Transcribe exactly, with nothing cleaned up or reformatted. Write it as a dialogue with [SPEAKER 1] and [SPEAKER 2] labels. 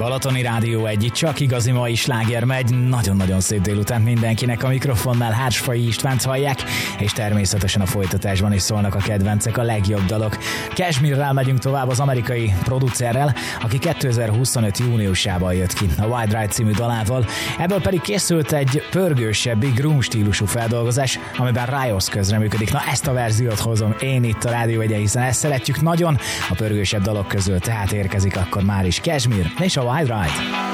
[SPEAKER 1] Balatoni Rádió egy, csak igazi mai sláger megy. Nagyon-nagyon szép délután mindenkinek, a mikrofonnál Hársfai Istvánt hallják, és természetesen a folytatásban is szólnak a kedvencek, a legjobb dalok. Cashmere-rel megyünk tovább, az amerikai producerrel, aki kétezer-huszonöt júniusában jött ki a Wild Ride című dalával. Ebből pedig készült egy pörgősebbi, groove stílusú feldolgozás, amiben Rios közreműködik. Na, ezt a verziót hozom én itt a Rádió egyen, hiszen ezt szeretjük nagyon a pörgősebb dalok közül, tehát érkezik akkor már is Cashmere és a Wild Ride.